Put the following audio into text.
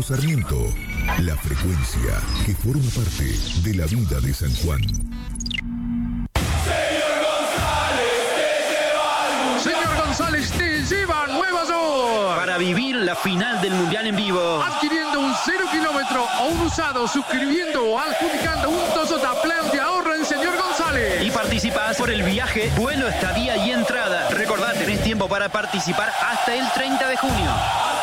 Sarmiento, la frecuencia que forma parte de la vida de San Juan. Señor González te lleva a Nueva York para vivir la final del Mundial en vivo. Adquiriendo un 0 kilómetro o un usado, suscribiendo o adjudicando un Toyota Plan de ahorro en Señor González. Y participás por el viaje, vuelo, estadía y entrada. Recordá, tenés tiempo para participar hasta el 30 de junio.